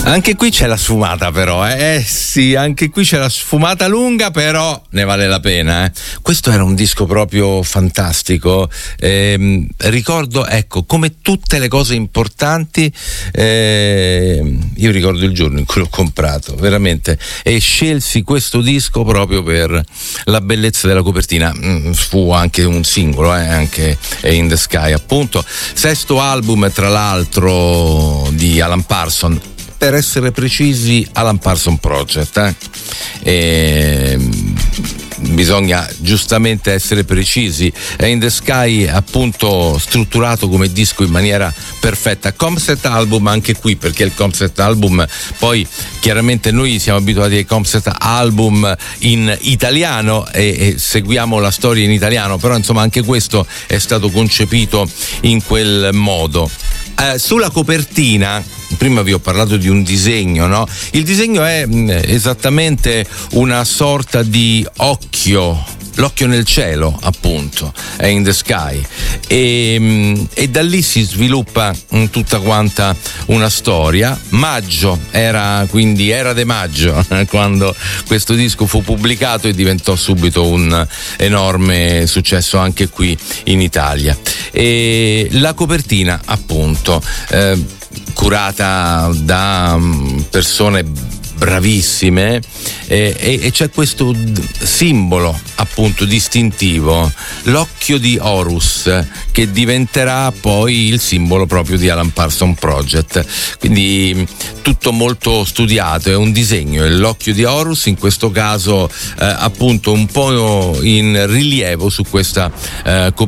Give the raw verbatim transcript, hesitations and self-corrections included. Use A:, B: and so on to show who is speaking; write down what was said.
A: Anche qui c'è la sfumata però, eh? eh sì, anche qui c'è la sfumata lunga, però ne vale la pena. Eh? Questo era un disco proprio fantastico. Eh, ricordo, ecco, come tutte le cose importanti, eh, io ricordo il giorno in cui l'ho comprato, veramente, e scelsi questo disco proprio per la bellezza della copertina. Mm, fu anche un singolo, eh? anche In the Sky, appunto. Sesto album, tra l'altro, di Alan Parsons. Per essere precisi, Alan Parsons Project, eh? E bisogna giustamente essere precisi. In the Sky, appunto, strutturato come disco in maniera perfetta. Concept album anche qui, perché il concept album, poi chiaramente noi siamo abituati ai concept album in italiano e, e seguiamo la storia in italiano, però insomma anche questo è stato concepito in quel modo. Eh, sulla copertina, prima vi ho parlato di un disegno, no? Il disegno è mh, esattamente una sorta di occhio, l'occhio nel cielo, appunto, è In the Sky, e, mh, e da lì si sviluppa mh, tutta quanta una storia. Maggio era, quindi era de maggio quando questo disco fu pubblicato e diventò subito un enorme successo anche qui in Italia. E la copertina, appunto, eh, curata da persone bravissime, eh, e, e c'è questo d- simbolo appunto distintivo, l'occhio di Horus, che diventerà poi il simbolo proprio di Alan Parsons Project. Quindi tutto molto studiato, è un disegno, è l'occhio di Horus, in questo caso eh, appunto un po' in rilievo su questa eh,